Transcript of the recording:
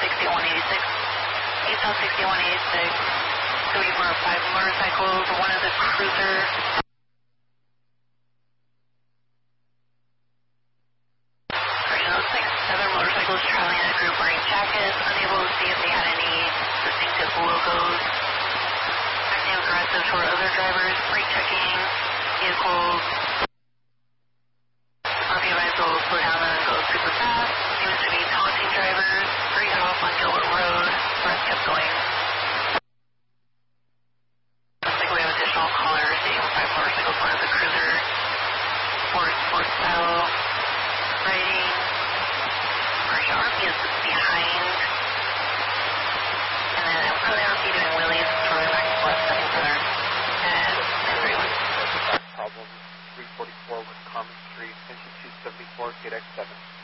6186. East on 6186. So we were 5 motorcycles, one is a cruiser. Other motorcycles traveling in a group wearing jackets, unable to see if they had any distinctive logos. Acting aggressive toward other drivers, brake checking vehicles. RV will slow down and go super fast. Seems to be taunting drivers. Hurried off on Gilbert Road. Rest kept going. Looks like we have additional callers seeing 5 motorcycles, one is a cruiser. Sports style riding. RV is behind, and then I'm currently RV doing wheelies, throwing back and forth, stepping further, and 1031. Problem 344 West Common Street, engine 274, KDX 7.